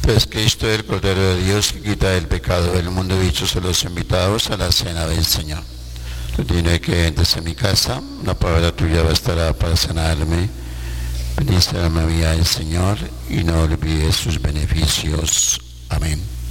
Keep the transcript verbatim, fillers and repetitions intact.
Pues Cristo, el Cordero de Dios, que quita el pecado del mundo, dichos a los invitados a la cena del Señor. Tú tienes que entres en mi casa, la palabra tuya bastará para sanarme. Bendice la María del Señor y no olvides sus beneficios. Amén.